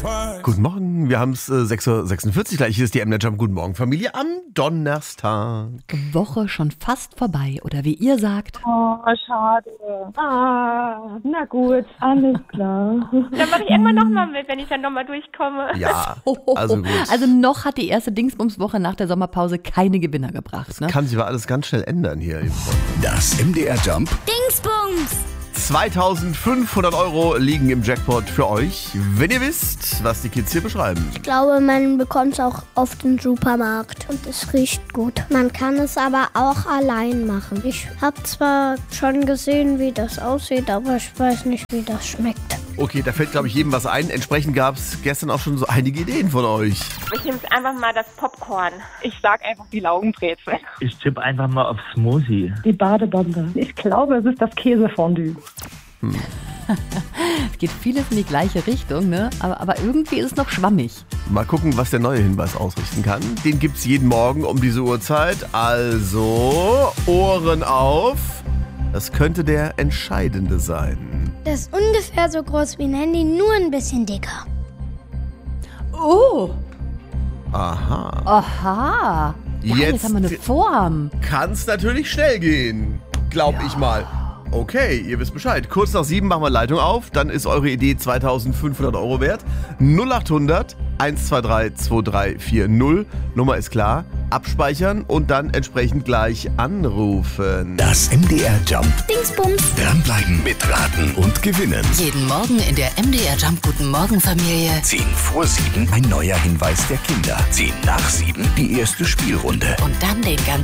Guten Morgen, wir haben es 6.46 Uhr, gleich ist die MDR Jump. Guten Morgen, Familie, am Donnerstag. Woche schon fast vorbei, oder wie ihr sagt. Oh, schade. Na gut, alles klar. Dann mache ich irgendwann nochmal mit, wenn ich dann nochmal durchkomme. Ja, also gut. Also noch hat die erste Dingsbums-Woche nach der Sommerpause keine Gewinner gebracht. Ne? Kann sich aber alles ganz schnell ändern hier. Das MDR Jump Dingsbums! 2.500 € liegen im Jackpot für euch, wenn ihr wisst, was die Kids hier beschreiben. Ich glaube, man bekommt es auch auf den Supermarkt und es riecht gut. Man kann es aber auch allein machen. Ich habe zwar schon gesehen, wie das aussieht, aber ich weiß nicht, wie das schmeckt. Okay, da fällt, glaube ich, jedem was ein. Entsprechend gab es gestern auch schon so einige Ideen von euch. Ich nehme einfach mal das Popcorn. Ich sag einfach die Laugenbrezel. Ich tippe einfach mal auf Smoothie. Die Badebombe. Ich glaube, es ist das Käsefondue. Es geht vieles in die gleiche Richtung, ne? Aber irgendwie ist es noch schwammig. Mal gucken, was der neue Hinweis ausrichten kann. Den gibt's jeden Morgen um diese Uhrzeit. Also, Ohren auf. Das könnte der entscheidende sein. Das ist ungefähr so groß wie ein Handy, nur ein bisschen dicker. Oh! Aha. Aha! Ja, jetzt haben wir eine Form. Kann's natürlich schnell gehen, glaub ich mal. Okay, ihr wisst Bescheid. Kurz nach 7 machen wir Leitung auf. Dann ist eure Idee 2.500 € wert. 0800 123 2340. Nummer ist klar. Abspeichern und dann entsprechend gleich anrufen. Das MDR Jump. Dingsbums! Dranbleiben, mitraten und gewinnen. Jeden Morgen in der MDR Jump Guten Morgen Familie. 10 vor 7 ein neuer Hinweis der Kinder. 10 nach 7 die erste Spielrunde. Und dann den ganzen